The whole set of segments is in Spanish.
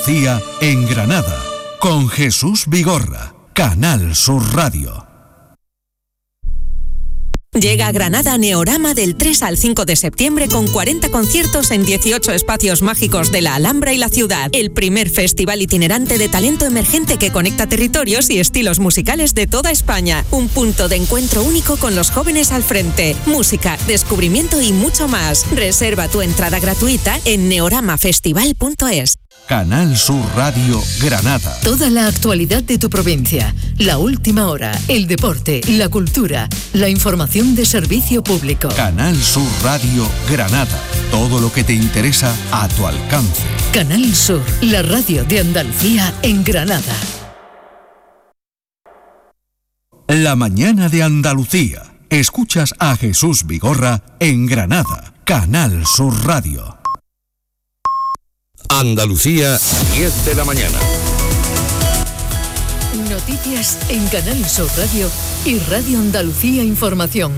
En Granada, con Jesús Vigorra, Canal Sur Radio. Llega a Granada Neorama del 3 al 5 de septiembre con 40 conciertos en 18 espacios mágicos de la Alhambra y la ciudad. El primer festival itinerante de talento emergente que conecta territorios y estilos musicales de toda España. Un punto de encuentro único con los jóvenes al frente. Música, descubrimiento y mucho más. Reserva tu entrada gratuita en neoramafestival.es. Canal Sur Radio Granada. Toda la actualidad de tu provincia, la última hora, el deporte, la cultura, la información de servicio público. Canal Sur Radio Granada. Todo lo que te interesa a tu alcance. Canal Sur, la radio de Andalucía en Granada. La mañana de Andalucía. Escuchas a Jesús Vigorra en Granada. Canal Sur Radio. Andalucía, 10 de la mañana. Noticias en Canal Sur Radio y Radio Andalucía Información.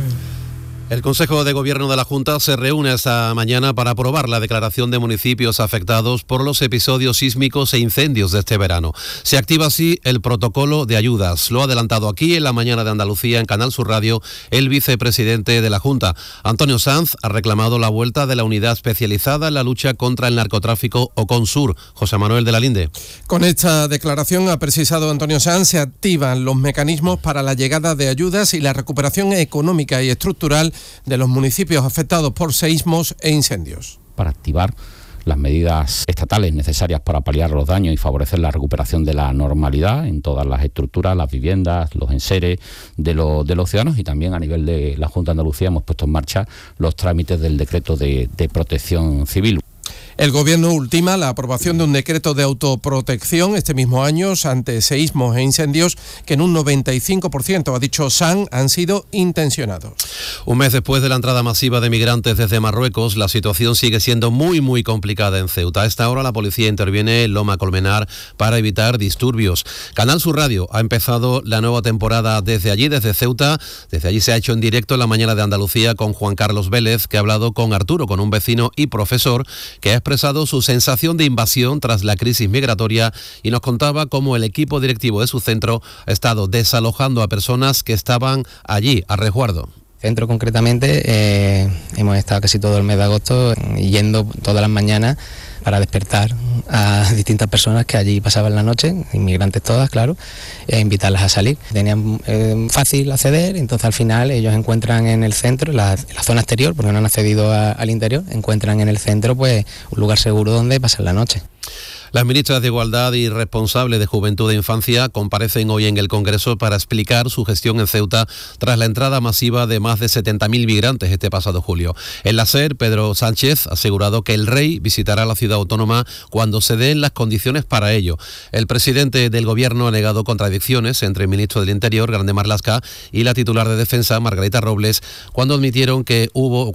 El Consejo de Gobierno de la Junta se reúne esta mañana para aprobar la declaración de municipios afectados por los episodios sísmicos e incendios de este verano. Se activa así el protocolo de ayudas. Lo ha adelantado aquí en la mañana de Andalucía en Canal Sur Radio el vicepresidente de la Junta. Antonio Sanz ha reclamado la vuelta de la unidad especializada en la lucha contra el narcotráfico Oconsur. José Manuel de la Linde. Con esta declaración, ha precisado Antonio Sanz, se activan los mecanismos para la llegada de ayudas y la recuperación económica y estructural de los municipios afectados por seísmos e incendios. Para activar las medidas estatales necesarias para paliar los daños y favorecer la recuperación de la normalidad en todas las estructuras, las viviendas, los enseres de los ciudadanos, y también a nivel de la Junta de Andalucía hemos puesto en marcha los trámites del decreto de protección civil. El Gobierno ultima la aprobación de un decreto de autoprotección este mismo año ante seísmos e incendios que en un 95%, ha dicho Sanz, han sido intencionados. Un mes después de la entrada masiva de migrantes desde Marruecos, la situación sigue siendo muy complicada en Ceuta. A esta hora la policía interviene en Loma Colmenar para evitar disturbios. Canal Sur Radio ha empezado la nueva temporada desde allí, desde Ceuta. Desde allí se ha hecho en directo en la mañana de Andalucía con Juan Carlos Vélez, que ha hablado con Arturo, con un vecino y profesor que ha expresado su sensación de invasión tras la crisis migratoria y nos contaba cómo el equipo directivo de su centro ha estado desalojando a personas que estaban allí a resguardo. Centro concretamente, hemos estado casi todo el mes de agosto yendo todas las mañanas para despertar a distintas personas que allí pasaban la noche, inmigrantes todas, claro, e invitarlas a salir. Tenían fácil acceder, entonces al final ellos encuentran en el centro, en la zona exterior, porque no han accedido al interior, encuentran en el centro pues un lugar seguro donde pasar la noche. Las ministras de Igualdad y responsables de Juventud e Infancia comparecen hoy en el Congreso para explicar su gestión en Ceuta tras la entrada masiva de más de 70.000 migrantes este pasado julio. En la SER, Pedro Sánchez ha asegurado que el rey visitará la ciudad autónoma cuando se den las condiciones para ello. El presidente del Gobierno ha negado contradicciones entre el ministro del Interior, Grande Marlaska, y la titular de Defensa, Margarita Robles, cuando admitió que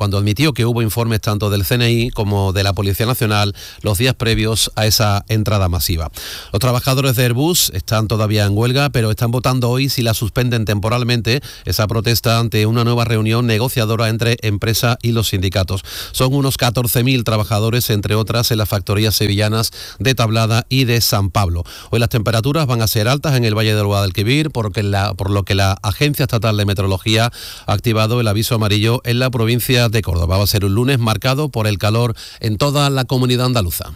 hubo informes tanto del CNI como de la Policía Nacional los días previos a esa entrada masiva. Los trabajadores de Airbus están todavía en huelga, pero están votando hoy si la suspenden temporalmente esa protesta ante una nueva reunión negociadora entre empresa y los sindicatos. Son unos 14.000 trabajadores, entre otras, en las factorías sevillanas de Tablada y de San Pablo. Hoy las temperaturas van a ser altas en el Valle del Guadalquivir, por lo que la Agencia Estatal de Meteorología ha activado el aviso amarillo en la provincia de Córdoba. Va a ser un lunes marcado por el calor en toda la comunidad andaluza.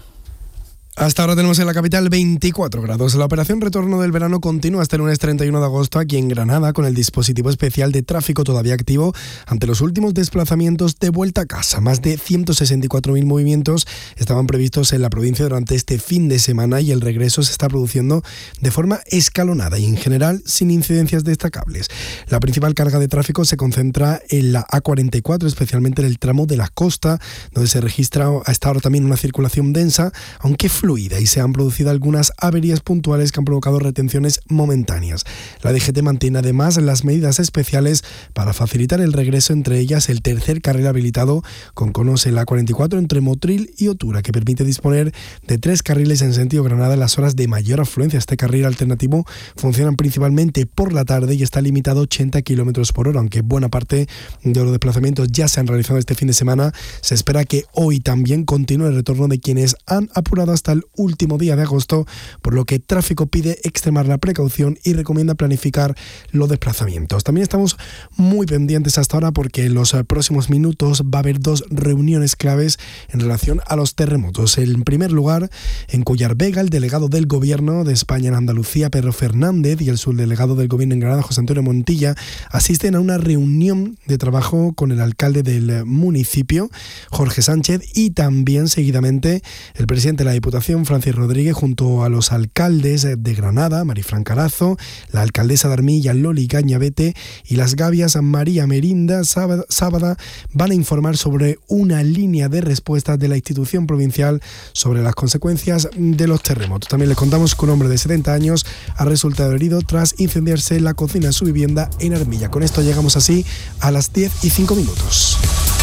Hasta ahora tenemos en la capital 24 grados. La operación Retorno del Verano continúa hasta el lunes 31 de agosto aquí en Granada, con el dispositivo especial de tráfico todavía activo ante los últimos desplazamientos de vuelta a casa. Más de 164.000 movimientos estaban previstos en la provincia durante este fin de semana y el regreso se está produciendo de forma escalonada y en general sin incidencias destacables. La principal carga de tráfico se concentra en la A44, especialmente en el tramo de la costa, donde se registra hasta ahora también una circulación densa, aunque fluida, y se han producido algunas averías puntuales que han provocado retenciones momentáneas. La DGT mantiene además las medidas especiales para facilitar el regreso, entre ellas el tercer carril habilitado con conos en la 44 entre Motril y Otura, que permite disponer de 3 carriles en sentido Granada en las horas de mayor afluencia. Este carril alternativo funciona principalmente por la tarde y está limitado a 80 km por hora, aunque buena parte de los desplazamientos ya se han realizado este fin de semana. Se espera que hoy también continúe el retorno de quienes han apurado hasta hasta el último día de agosto, por lo que Tráfico pide extremar la precaución y recomienda planificar los desplazamientos. También estamos muy pendientes hasta ahora porque en los próximos minutos va a haber 2 reuniones claves en relación a los terremotos. En primer lugar, en Collar Vega, el delegado del Gobierno de España en Andalucía, Pedro Fernández, y el subdelegado del Gobierno en Granada, José Antonio Montilla, asisten a una reunión de trabajo con el alcalde del municipio, Jorge Sánchez, y también seguidamente el presidente de la Diputación, Francis Rodríguez, junto a los alcaldes de Granada, Marifran Carazo, la alcaldesa de Armilla, Loli Cañavete, y las gavias María Merinda Sábada, van a informar sobre una línea de respuestas de la institución provincial sobre las consecuencias de los terremotos. También les contamos que un hombre de 70 años ha resultado herido tras incendiarse la cocina de su vivienda en Armilla. Con esto llegamos así a las 10:05.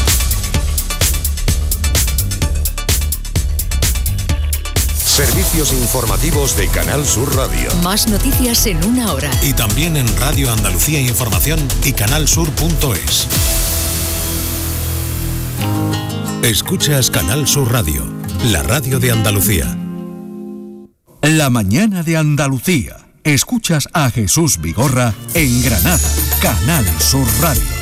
Servicios informativos de Canal Sur Radio. Más noticias en una hora. Y también en Radio Andalucía Información y canalsur.es. Escuchas Canal Sur Radio, la radio de Andalucía. La mañana de Andalucía. Escuchas a Jesús Vigorra en Granada, Canal Sur Radio.